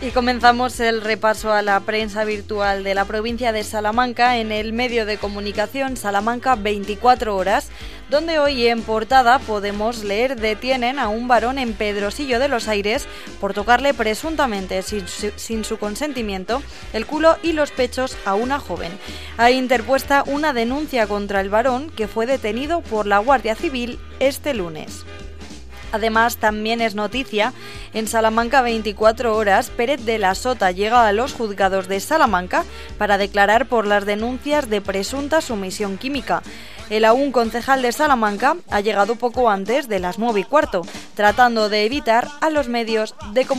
Y comenzamos el repaso a la prensa virtual de la provincia de Salamanca en el medio de comunicación Salamanca 24 horas, donde hoy en portada podemos leer: detienen a un varón en Pedrosillo de los Aires por tocarle presuntamente sin su consentimiento el culo y los pechos a una joven. Ha interpuesta una denuncia contra el varón, que fue detenido por la Guardia Civil este lunes. Además, también es noticia en Salamanca 24 horas, Pérez de la Sota llega a los juzgados de Salamanca para declarar por las denuncias de presunta sumisión química. El aún concejal de Salamanca ha llegado poco antes de las 9:15, tratando de evitar a los medios de comunicación.